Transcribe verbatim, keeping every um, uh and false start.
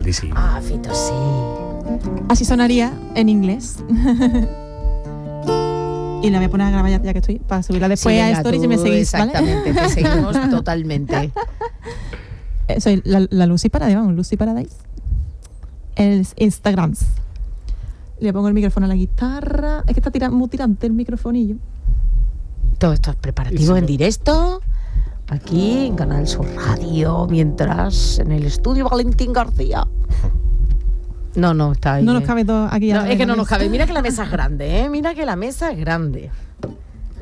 grandísimo. Ah, Fito, sí. Así sonaría en inglés. Y la voy a poner a grabar ya, ya que estoy, para subirla después Sí, a venga, Stories tú, y me seguís, ¿vale? exactamente, te seguimos totalmente. Eh, Soy la, la Lucy Paradise, vamos, Lucy Paradise. El Instagram. Le pongo el micrófono a la guitarra. Es que está tira, muy tirante el microfonillo. Todo esto es preparativo en directo, aquí en Canal Sur Radio, mientras en el estudio Valentín García. No, no, está ahí. No nos cabe todo aquí. No, a la es que vez no la nos mesa. cabe. Mira que la mesa es grande, ¿eh? Mira que la mesa es grande.